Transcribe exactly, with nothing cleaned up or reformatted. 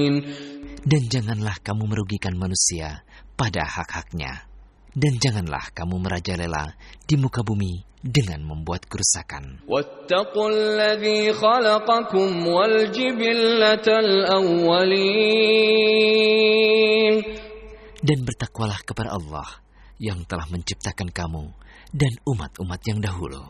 Dan janganlah kamu merugikan manusia pada hak-haknya. Dan janganlah kamu merajalela di muka bumi dengan membuat kerusakan. Wattaqulladzi khalaqakum wal jibillatal awwalin. Dan bertakwalah kepada Allah yang telah menciptakan kamu dan umat-umat yang dahulu.